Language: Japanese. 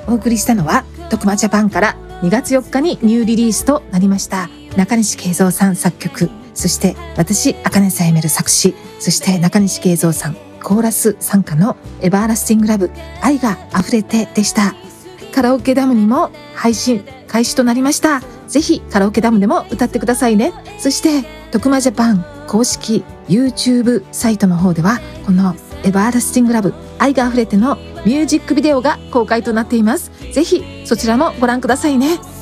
お送りしたのは徳間ジャパンから2月4日にニューリリースとなりました中西慶三さん作曲、そして私茜さやめる作詞、そして中西慶三さんコーラス参加のエバーラスティングラブ、愛が溢れてでした。カラオケダムにも配信開始となりました。ぜひカラオケダムでも歌ってくださいね。そして徳間ジャパン公式 YouTube サイトの方ではこのエバーラスティングラブ愛が溢れてのミュージックビデオが公開となっています。ぜひそちらもご覧くださいね。